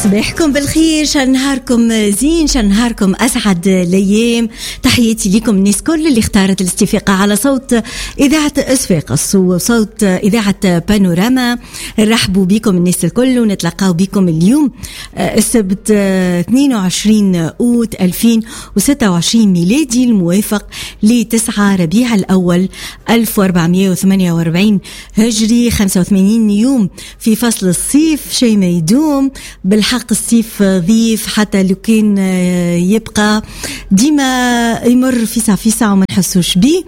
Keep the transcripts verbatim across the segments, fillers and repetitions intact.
صباحكم بالخير، شان نهاركم زين، شان نهاركم أسعد الأيام. تحياتي لكم الناس كل اللي اختارت الاستفاقة على صوت إذاعة إسفاقس وصوت إذاعة بانوراما. نرحبوا بكم الناس الكل ونتلقاو بكم اليوم السبت اثنين وعشرين أوت ألفين وستة وعشرين ميلادي، الموافق لتسعة ربيع الأول ألف وأربعمائة وثمانية وأربعين هجري، خمسة وثمانين يوم في فصل الصيف. شيء ما يدوم بالحق، الصيف ضيف حتى لو كان يبقى ديما يمر في ساعة في ساعة وما نحسوش بيه،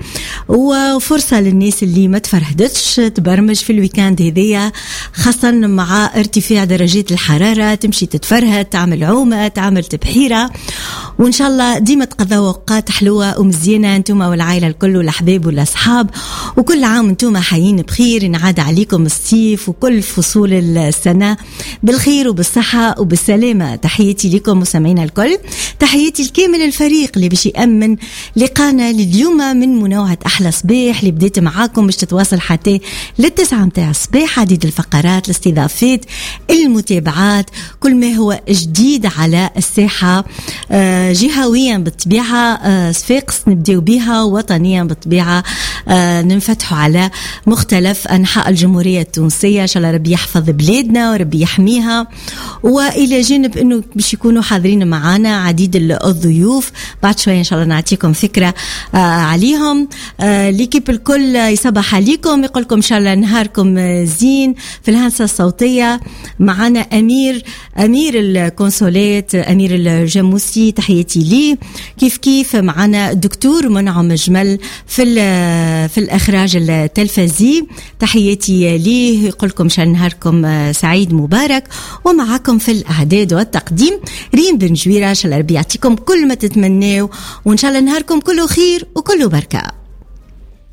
وفرصة للناس اللي ما تفرهدتش تبرمج في الويكاند هذيا، خاصة مع ارتفاع درجات الحرارة، تمشي تتفرهد، تعمل عومة، تعمل تبحيرة، وإن شاء الله ديما تقضوا أوقات حلوة ومزيانة انتوما والعائلة الكل والأحباب والأصحاب، وكل عام انتوما حيين بخير، ينعاد عليكم الصيف وكل فصول السنة بالخير وبالصحة وبالسلامة. تحياتي لكم مستمعينا الكل، تحياتي لكامل الفريق اللي باش يأمن لقانا لليوم من منوعة أحلى صباح اللي بديت معاكم باش تتواصل حتى للتسعة متاع الصباح. عديد الفقرات، الاستضافات، المتابعات، كل ما هو جديد على الساحة آه جهويا بالطبيعة آه صفاقس نبدأ بها، وطنيا بالطبيعة آه ننفتحوا على مختلف أنحاء الجمهورية التونسية. إن شاء الله ربي يحفظ بلادنا وربي يحميها، وإلى جانب أنه باش يكونوا حاضرين معنا عديد الضيوف بعد شوية إن شاء الله نعطيكم فكرة آه عليهم. آه ليكيب الكل يصبح عليكم، يقولكم إن شاء الله نهاركم زين. في الهندسة الصوتية معنا أمير أمير الكونسولات أمير الجاموسي، تحياتي لي. كيف كيف معنا الدكتور منعم جمل في في الإخراج التلفزي، تحياتي ليه، يقولكم شان نهاركم سعيد مبارك. ومعكم في الإعداد والتقديم ريم بن جويرة. إن شاء الله ربي يعطيكم كل ما تتمنوا، وإن شاء الله نهاركم كله خير وكله بركة.